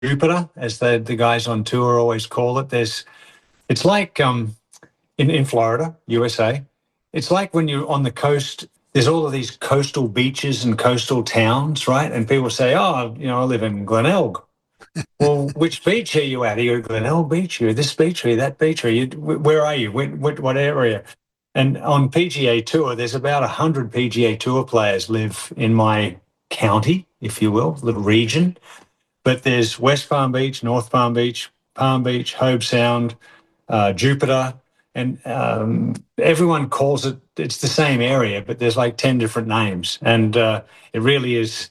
Jupiter, as the guys on tour always call it. It's like in Florida, USA. It's like when you're on the coast, there's all of these coastal beaches and coastal towns, right? And people say, oh, I live in Glenelg. Well, which beach are you at? Are you at Glenelg Beach? Are you this beach? Are you that beach? Where are you? What area? And on PGA Tour, there's about 100 PGA Tour players live in my county, if you will, the region. But there's West Palm Beach, North Palm Beach, Hobe Sound, Jupiter, and everyone calls it's the same area, but there's like 10 different names. And it really is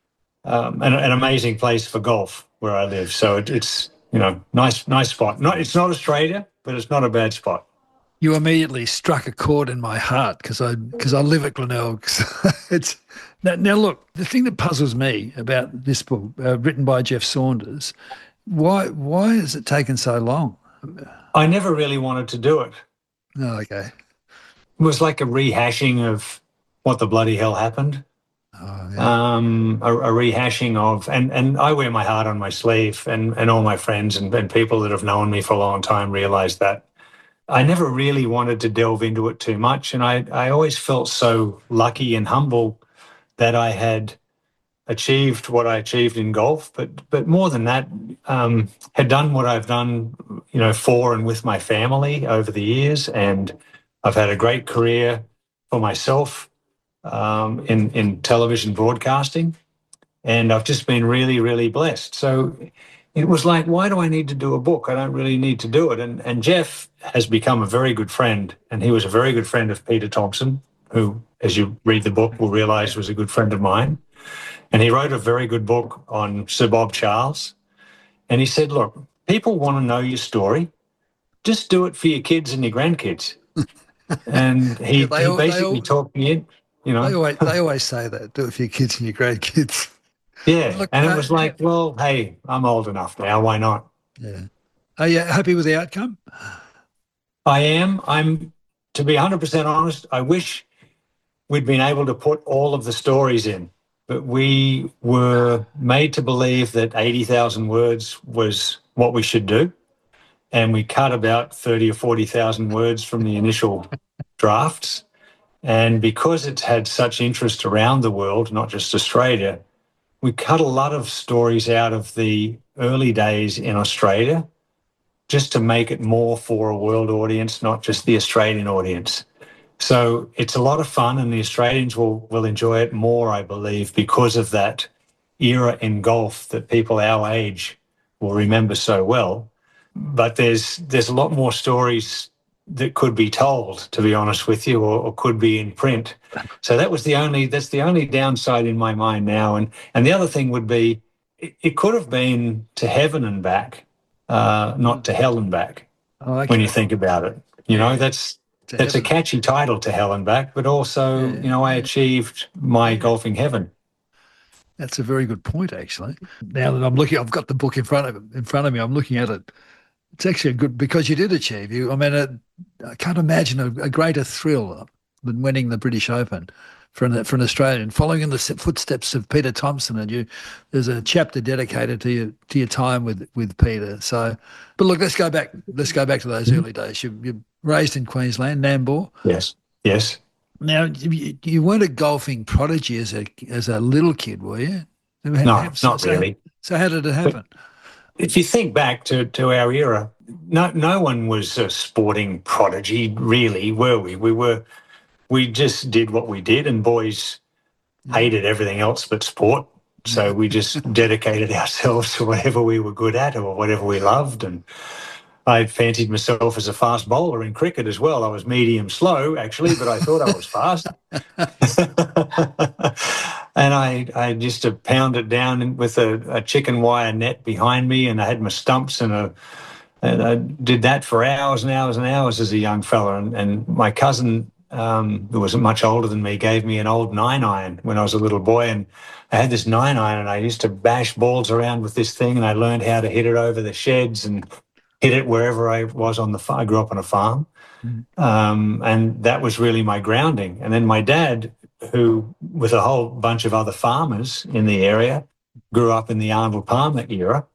an amazing place for golf where I live. So it's nice spot. It's not Australia, but it's not a bad spot. You immediately struck a chord in my heart because I live at Glenelg. It's now look, the thing that puzzles me about this book, written by Jeff Saunders, why has it taken so long? I never really wanted to do it. Oh, okay. It was like a rehashing of what the bloody hell happened. Oh, yeah. A rehashing of, and I wear my heart on my sleeve, and all my friends and people that have known me for a long time realize that. I never really wanted to delve into it too much, and I always felt so lucky and humble that I had achieved what I achieved in golf, but more than that, had done what I've done, for and with my family over the years, and I've had a great career for myself in television broadcasting, and I've just been really, really blessed. So it was like, why do I need to do a book? I don't really need to do it. And Jeff has become a very good friend, and he was a very good friend of Peter Thompson, who, as you read the book, will realize was a good friend of mine. And he wrote a very good book on Sir Bob Charles. And he said, look, people want to know your story. Just do it for your kids and your grandkids. And he basically talked me in, They always say that, do it for your kids and your grandkids. Yeah, look, and it was like, well, hey, I'm old enough now. Why not? Yeah. Are you happy with the outcome? I am. To be 100% honest, I wish we'd been able to put all of the stories in, but we were made to believe that 80,000 words was what we should do, and we cut about 30 or 40,000 words from the initial drafts. And because it's had such interest around the world, not just Australia, we cut a lot of stories out of the early days in Australia just to make it more for a world audience, not just the Australian audience. So it's a lot of fun, and the Australians will enjoy it more, I believe, because of that era in golf that people our age will remember so well. But there's a lot more stories that could be told, to be honest with you, or could be in print. So that's the only downside in my mind now. And the other thing would be, it could have been To Heaven and Back, not To Hell and Back. Oh, okay. When you think about it, that's a catchy title, To Hell and Back, but also, I achieved my golfing heaven. That's a very good point, actually. Now that I'm looking, I've got the book in front of me. I'm looking at it. It's actually a good, because you did achieve. I can't imagine a greater thrill than winning the British Open for an Australian, following in the footsteps of Peter Thompson. And there's a chapter dedicated to your time with Peter. So, but look, let's go back to those early days. You're raised in Queensland, Nambour. Yes. Now, you weren't a golfing prodigy as a little kid, were you? No, not really. So how did it happen? If you think back to our era, no one was a sporting prodigy, really, were we? We just did what we did, and boys hated everything else but sport. So we just dedicated ourselves to whatever we were good at or whatever we loved. And I fancied myself as a fast bowler in cricket as well. I was medium slow, actually, but I thought I was fast. And I used to pound it down with a chicken wire net behind me, and I had my stumps, and I did that for hours and hours and hours as a young fella. And my cousin, who was much older than me, gave me an old 9-iron when I was a little boy, and I had this 9-iron, and I used to bash balls around with this thing, and I learned how to hit it over the sheds and hit it wherever I was on the farm. I grew up on a farm, and that was really my grounding. And then my dad, who, with a whole bunch of other farmers in the area, grew up in the Arnold Palmer era.